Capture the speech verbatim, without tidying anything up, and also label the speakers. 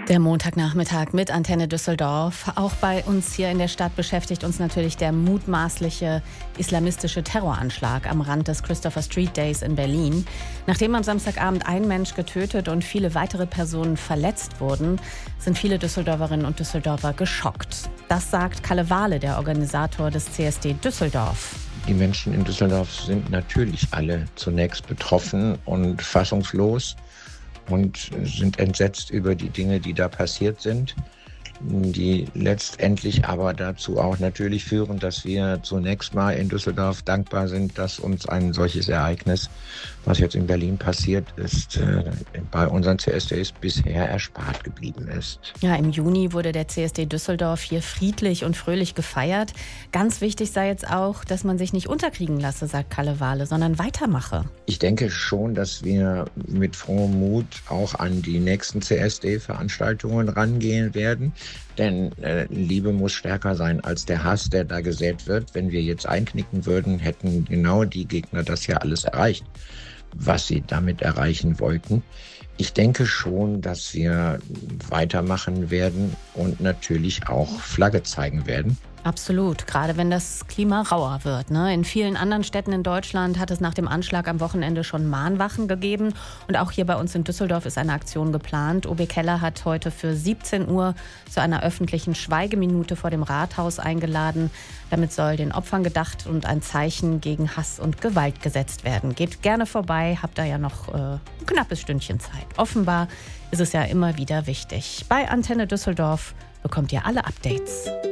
Speaker 1: Der Montagnachmittag mit Antenne Düsseldorf. Auch bei uns hier in der Stadt beschäftigt uns natürlich der mutmaßliche islamistische Terroranschlag am Rand des Christopher Street Days in Berlin. Nachdem am Samstagabend ein Mensch getötet und viele weitere Personen verletzt wurden, sind viele Düsseldorferinnen und Düsseldorfer geschockt. Das sagt Kalle Wahle, der Organisator des C S D Düsseldorf.
Speaker 2: Die Menschen in Düsseldorf sind natürlich alle zunächst betroffen und fassungslos und sind entsetzt über die Dinge, die da passiert sind, die letztendlich aber dazu auch natürlich führen, dass wir zunächst mal in Düsseldorf dankbar sind, dass uns ein solches Ereignis, was jetzt in Berlin passiert ist, bei unseren C S Ds bisher erspart geblieben ist.
Speaker 1: Ja, im Juni wurde der C S D Düsseldorf hier friedlich und fröhlich gefeiert. Ganz wichtig sei jetzt auch, dass man sich nicht unterkriegen lasse, sagt Kalle Wahle, sondern weitermache.
Speaker 2: Ich denke schon, dass wir mit frohem Mut auch an die nächsten C S D-Veranstaltungen rangehen werden. Denn äh, Liebe muss stärker sein als der Hass, der da gesät wird. Wenn wir jetzt einknicken würden, hätten genau die Gegner das ja alles erreicht, was sie damit erreichen wollten. Ich denke schon, dass wir weitermachen werden und natürlich auch Flagge zeigen werden.
Speaker 1: Absolut, gerade wenn das Klima rauer wird. Ne? In vielen anderen Städten in Deutschland hat es nach dem Anschlag am Wochenende schon Mahnwachen gegeben. Und auch hier bei uns in Düsseldorf ist eine Aktion geplant. O B Keller hat heute für siebzehn Uhr zu einer öffentlichen Schweigeminute vor dem Rathaus eingeladen. Damit soll den Opfern gedacht und ein Zeichen gegen Hass und Gewalt gesetzt werden. Geht gerne vorbei, habt da ja noch äh, ein knappes Stündchen Zeit. Offenbar ist es ja immer wieder wichtig. Bei Antenne Düsseldorf bekommt ihr alle Updates.